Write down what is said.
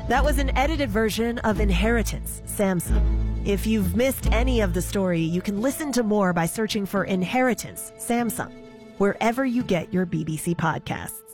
That was an edited version of Inheritance, Samsung. If you've missed any of the story, you can listen to more by searching for Inheritance, Samsung, wherever you get your BBC podcasts.